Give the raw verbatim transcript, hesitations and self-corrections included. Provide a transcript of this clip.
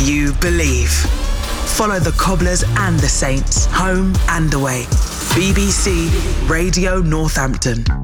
you believe. Follow the Cobblers and the Saints, home and away. B B C Radio Northampton.